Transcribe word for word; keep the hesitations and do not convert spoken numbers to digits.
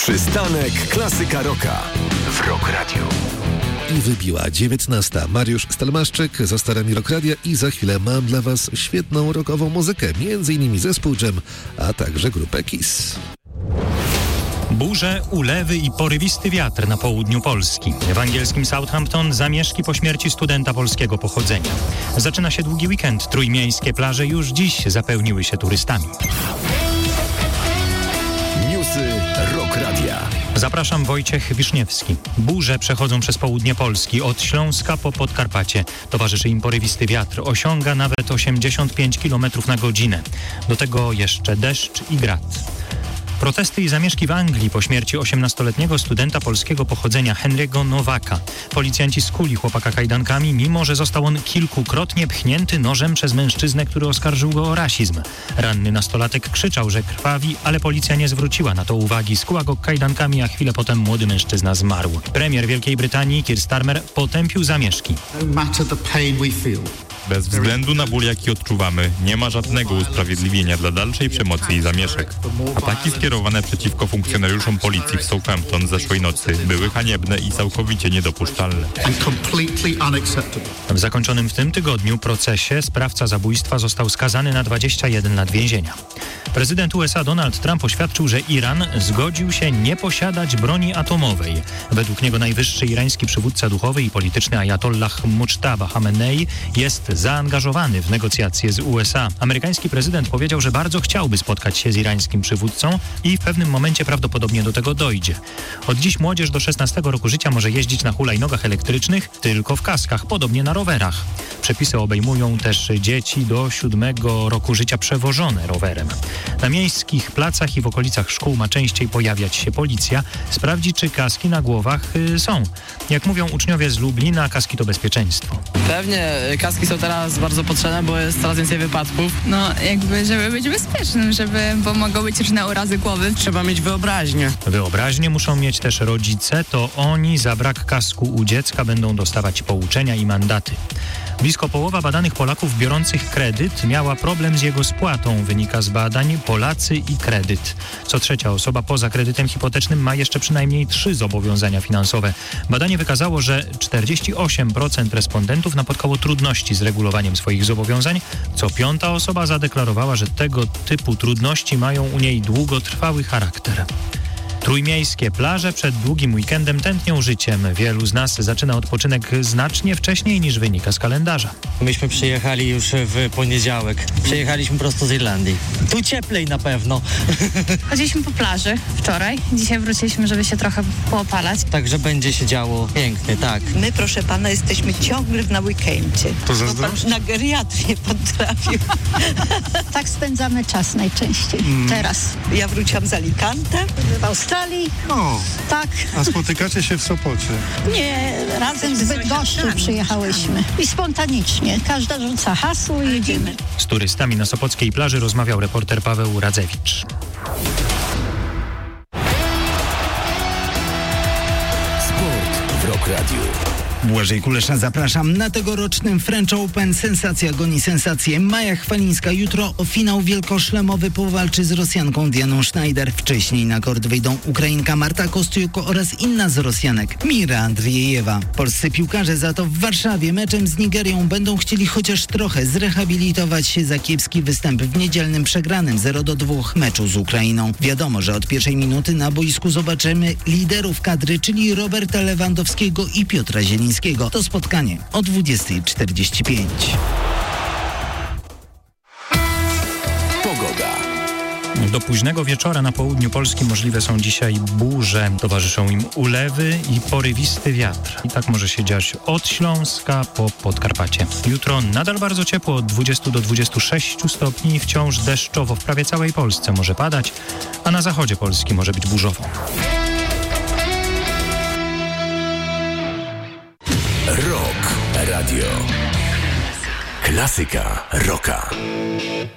Przystanek Klasyka Rocka w Rock Radio. I wybiła dziewiętnasta. Mariusz Stelmaszczyk za starami Rock Radia i za chwilę mam dla Was świetną rockową muzykę, między innymi zespół Dżem, a także grupę Kiss. Burze, ulewy i porywisty wiatr na południu Polski. W angielskim Southampton zamieszki po śmierci studenta polskiego pochodzenia. Zaczyna się długi weekend. Trójmiejskie plaże już dziś zapełniły się turystami. Newsy Rock Radia. Zapraszam, Wojciech Wiszniewski. Burze przechodzą przez południe Polski, od Śląska po Podkarpacie. Towarzyszy im porywisty wiatr. Osiąga nawet osiemdziesiąt pięć kilometrów na godzinę. Do tego jeszcze deszcz i grad. Protesty i zamieszki w Anglii po śmierci osiemnastoletniego studenta polskiego pochodzenia Henry'ego Nowaka. Policjanci skuli chłopaka kajdankami, mimo że został on kilkukrotnie pchnięty nożem przez mężczyznę, który oskarżył go o rasizm. Ranny nastolatek krzyczał, że krwawi, ale policja nie zwróciła na to uwagi. Skuła go kajdankami, a chwilę potem młody mężczyzna zmarł. Premier Wielkiej Brytanii Keir Starmer potępił zamieszki. Bez względu na ból, jaki odczuwamy, nie ma żadnego usprawiedliwienia dla dalszej przemocy i zamieszek. Ataki skierowane przeciwko funkcjonariuszom policji w Southampton zeszłej nocy były haniebne i całkowicie niedopuszczalne. W zakończonym w tym tygodniu procesie sprawca zabójstwa został skazany na dwadzieścia jeden lat więzienia. Prezydent U S A Donald Trump oświadczył, że Iran zgodził się nie posiadać broni atomowej. Według niego najwyższy irański przywódca duchowy i polityczny ajatollah Mucztaba Chamenei jest zaangażowany w negocjacje z U S A. Amerykański prezydent powiedział, że bardzo chciałby spotkać się z irańskim przywódcą i w pewnym momencie prawdopodobnie do tego dojdzie. Od dziś młodzież do szesnastego roku życia może jeździć na hulajnogach elektrycznych tylko w kaskach, podobnie na rowerach. Przepisy obejmują też dzieci do siódmego roku życia przewożone rowerem. Na miejskich placach i w okolicach szkół ma częściej pojawiać się policja. Sprawdzi, czy kaski na głowach y, są. Jak mówią uczniowie z Lublina, kaski to bezpieczeństwo. Pewnie kaski są teraz bardzo potrzebne, bo jest coraz więcej wypadków. No jakby, żeby być bezpiecznym, żeby, bo mogą być różne urazy głowy. Trzeba mieć wyobraźnię. Wyobraźnię muszą mieć też rodzice, to oni za brak kasku u dziecka będą dostawać pouczenia i mandaty. Blisko połowa badanych Polaków biorących kredyt miała problem z jego spłatą, wynika z badań Polacy i kredyt. Co trzecia osoba poza kredytem hipotecznym ma jeszcze przynajmniej trzy zobowiązania finansowe. Badanie wykazało, że czterdzieści osiem procent respondentów napotkało trudności z regulowaniem swoich zobowiązań. Co piąta osoba zadeklarowała, że tego typu trudności mają u niej długotrwały charakter. Trójmiejskie plaże przed długim weekendem tętnią życiem. Wielu z nas zaczyna odpoczynek znacznie wcześniej niż wynika z kalendarza. Myśmy przyjechali już w poniedziałek. Przyjechaliśmy prosto z Irlandii. Tu cieplej na pewno. Chodziliśmy po plaży wczoraj. Dzisiaj wróciliśmy, żeby się trochę poopalać. Także będzie się działo pięknie, tak. My, proszę pana, jesteśmy ciągle na weekendzie. To zazdrość? Na geriatrię pan trafił. Tak spędzamy czas najczęściej. Mm. Teraz. Ja wróciłam z Alicante. W Australii. O, tak. A spotykacie się w Sopocie? Nie, razem z Bydgoszczy przyjechałyśmy. I spontanicznie. Każda rzuca hasło i jedziemy. Z turystami na sopockiej plaży rozmawiał reporter Paweł Radzewicz. Sport w Rock Radio. Błażej Kulesza, zapraszam. Na tegorocznym French Open sensacja goni sensację. Maja Chwalińska jutro o finał wielkoszlemowy powalczy z Rosjanką Dianą Schneider. Wcześniej na kort wyjdą Ukrainka Marta Kostyuko oraz inna z Rosjanek, Mira Andriejewa. Polscy piłkarze za to w Warszawie meczem z Nigerią będą chcieli chociaż trochę zrehabilitować się za kiepski występ w niedzielnym przegranym zero do dwóch meczu z Ukrainą. Wiadomo, że od pierwszej minuty na boisku zobaczymy liderów kadry, czyli Roberta Lewandowskiego i Piotra Zielińskiego. To spotkanie o dwudziestej czterdzieści pięć. Pogoda. Do późnego wieczora na południu Polski możliwe są dzisiaj burze. Towarzyszą im ulewy i porywisty wiatr. I tak może się dziać od Śląska po Podkarpacie. Jutro nadal bardzo ciepło, od dwudziestu do dwudziestu sześciu stopni. Wciąż deszczowo w prawie całej Polsce może padać, a na zachodzie Polski może być burzowo. Rock Radio. Klasyka rocka.